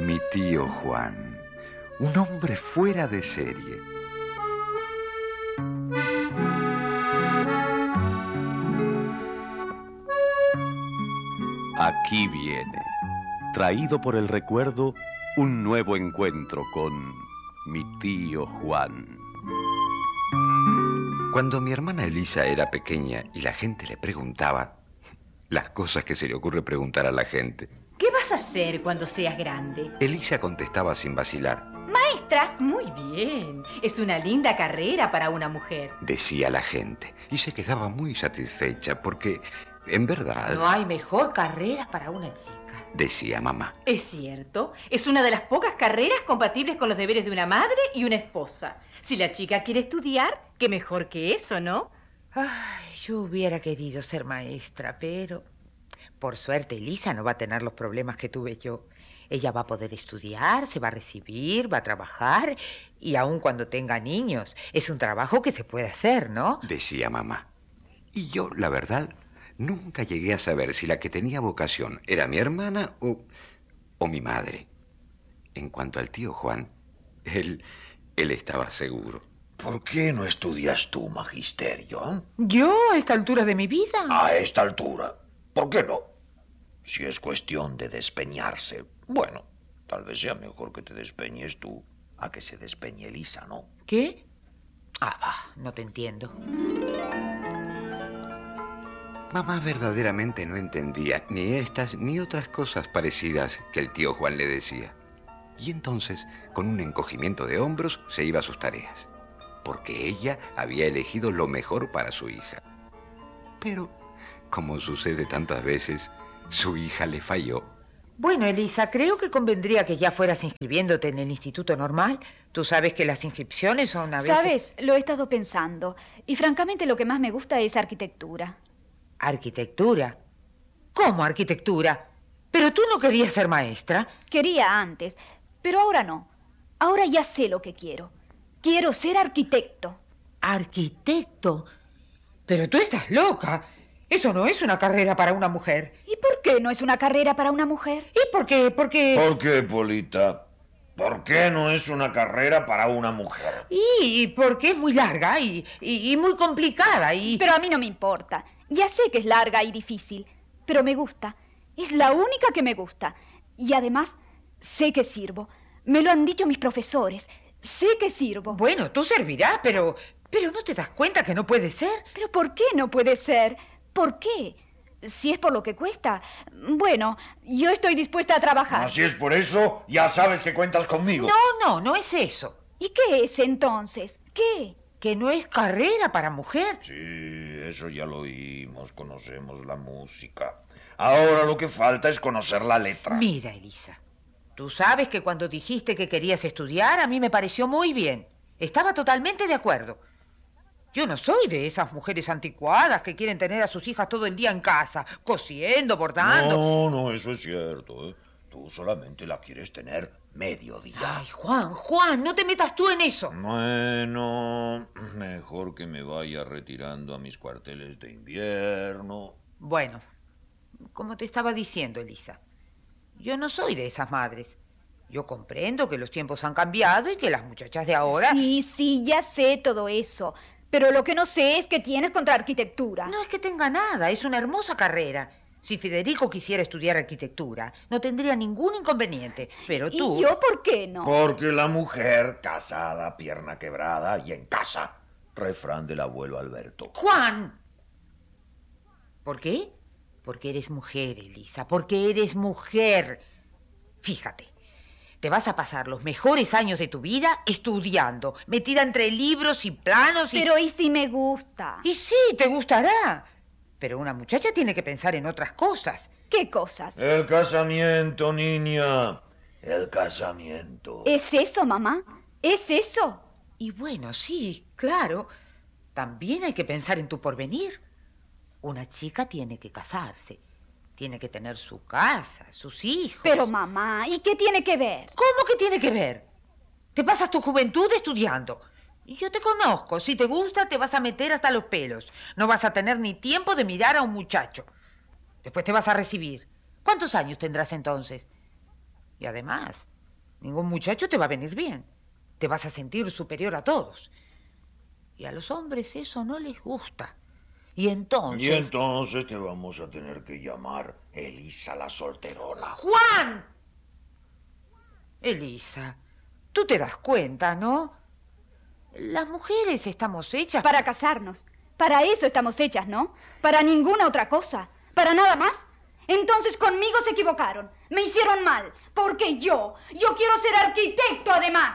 Mi tío Juan, un hombre fuera de serie. Aquí viene, traído por el recuerdo, un nuevo encuentro con mi tío Juan. Cuando mi hermana Elisa era pequeña y la gente le preguntaba las cosas que se le ocurre preguntar a la gente, ¿Qué vas a hacer cuando seas grande? Elisa contestaba sin vacilar. Maestra. Muy bien. Es una linda carrera para una mujer. Decía la gente, y se quedaba muy satisfecha porque, en verdad, No hay mejor carrera para una chica. decía mamá. Es cierto. Es una de las pocas carreras compatibles con los deberes de una madre y una esposa. Si la chica quiere estudiar, qué mejor que eso, ¿no? Ay, yo hubiera querido ser maestra, pero por suerte Elisa no va a tener los problemas que tuve yo. Ella va a poder estudiar, se va a recibir, va a trabajar y aun cuando tenga niños, es un trabajo que se puede hacer, ¿no? Decía mamá. Y yo, la verdad, nunca llegué a saber si la que tenía vocación era mi hermana o mi madre. En cuanto al tío Juan, él estaba seguro. ¿Por qué no estudias tú magisterio? ¿Yo a esta altura de mi vida? A esta altura. ¿Por qué no? Si es cuestión de despeñarse, bueno, tal vez sea mejor que te despeñes tú a que se despeñe Elisa, ¿no? ¿Qué? No te entiendo. Mamá verdaderamente no entendía ni estas ni otras cosas parecidas que el tío Juan le decía. Y entonces, con un encogimiento de hombros, se iba a sus tareas, porque ella había elegido lo mejor para su hija. Pero, como sucede tantas veces, su hija le falló. Bueno, Elisa, creo que convendría que ya fueras inscribiéndote en el instituto normal. Tú sabes que las inscripciones son a veces... ¿Sabes? Lo he estado pensando. Y francamente lo que más me gusta es arquitectura. ¿Arquitectura? ¿Cómo arquitectura? ¿Pero tú no querías ser maestra? Quería antes, pero ahora no. Ahora ya sé lo que quiero. Quiero ser arquitecto. ¿Arquitecto? Pero tú estás loca. Eso no es una carrera para una mujer. ¿Y por qué no es una carrera para una mujer? ¿Y por qué? ¿Por qué, Polita? ¿Por qué no es una carrera para una mujer? Y porque es muy larga y muy complicada y... Pero a mí no me importa. Ya sé que es larga y difícil, pero me gusta. Es la única que me gusta. Y además, sé que sirvo. Me lo han dicho mis profesores. Sé que sirvo. Bueno, tú servirás, pero ¿no te das cuenta que no puede ser? ¿Pero por qué no puede ser? ¿Por qué? Si es por lo que cuesta. Bueno, yo estoy dispuesta a trabajar. Si es por eso, ya sabes que cuentas conmigo. No es eso. ¿Y qué es entonces? ¿Qué? Que no es carrera para mujer. Sí, eso ya lo oímos, conocemos la música. Ahora lo que falta es conocer la letra. Mira, Elisa, tú sabes que cuando dijiste que querías estudiar, a mí me pareció muy bien. Estaba totalmente de acuerdo. Yo no soy de esas mujeres anticuadas que quieren tener a sus hijas todo el día en casa, cosiendo, bordando. No, eso es cierto, ¿eh? Tú solamente la quieres tener mediodía. Ay, Juan, no te metas tú en eso. Bueno, mejor que me vaya retirando a mis cuarteles de invierno. Bueno, como te estaba diciendo, Elisa, yo no soy de esas madres. Yo comprendo que los tiempos han cambiado y que las muchachas de ahora... Sí, ya sé todo eso. Pero lo que no sé es qué tienes contra arquitectura. No es que tenga nada, es una hermosa carrera. Si Federico quisiera estudiar arquitectura, no tendría ningún inconveniente. Pero tú... ¿Y yo por qué no? Porque la mujer, casada, pierna quebrada y en casa. Refrán del abuelo Alberto. ¡Juan! ¿Por qué? Porque eres mujer, Elisa, porque eres mujer. Fíjate, te vas a pasar los mejores años de tu vida estudiando, metida entre libros y planos y... Pero ¿y si me gusta? Y sí, te gustará. Pero una muchacha tiene que pensar en otras cosas. ¿Qué cosas? El casamiento, niña. El casamiento. ¿Es eso, mamá? ¿Es eso? Y bueno, sí, claro. También hay que pensar en tu porvenir. Una chica tiene que casarse. Tiene que tener su casa, sus hijos. Pero mamá, ¿y qué tiene que ver? ¿Cómo que tiene que ver? Te pasas tu juventud estudiando. Y yo te conozco. Si te gusta, te vas a meter hasta los pelos. No vas a tener ni tiempo de mirar a un muchacho. Después te vas a recibir. ¿Cuántos años tendrás entonces? Y además, Ningún muchacho te va a venir bien. Te vas a sentir superior a todos. Y a los hombres eso no les gusta. Y entonces... Y entonces te vamos a tener que llamar Elisa la solterona. ¡Juan! Elisa, tú te das cuenta, ¿no? Las mujeres estamos hechas... Para casarnos. Para eso estamos hechas, ¿no? Para ninguna otra cosa. Para nada más. Entonces conmigo se equivocaron. Me hicieron mal. Porque yo quiero ser arquitecto además.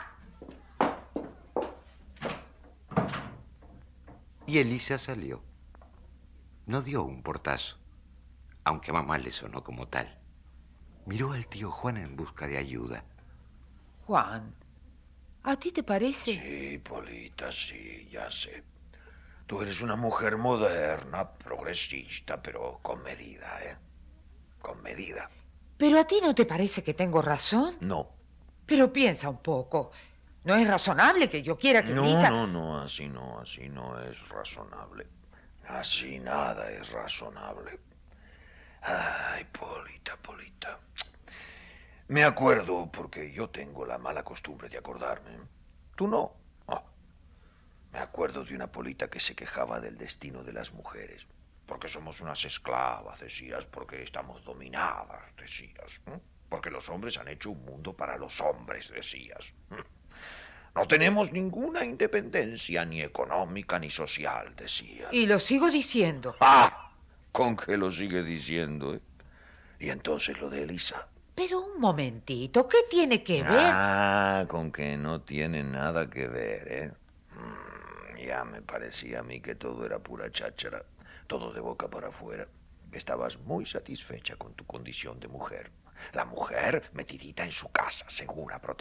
Y Elisa salió. No dio un portazo, aunque a mamá le sonó como tal. Miró al tío Juan en busca de ayuda. Juan, ¿a ti te parece? Sí, Polita, sí, ya sé. Tú eres una mujer moderna, progresista, pero con medida, ¿eh? Con medida. ¿Pero a ti no te parece que tengo razón? No. Pero piensa un poco. No es razonable que yo quiera que Elisa... No, así no es razonable. Así nada es razonable. Ay, Polita. Me acuerdo porque yo tengo la mala costumbre de acordarme. Tú no. Ah. Me acuerdo de una Polita que se quejaba del destino de las mujeres. Porque somos unas esclavas, decías, porque estamos dominadas, decías. Porque los hombres han hecho un mundo para los hombres, decías. No tenemos ninguna independencia, ni económica ni social, decías. Y lo sigo diciendo. ¡Ah! Con que lo sigue diciendo, ¿eh? Y entonces lo de Elisa. Pero un momentito, ¿qué tiene que ver? Ah, con que no tiene nada que ver, ¿eh? Ya me parecía a mí que todo era pura cháchara, todo de boca para afuera, que estabas muy satisfecha con tu condición de mujer. La mujer metidita en su casa, segura,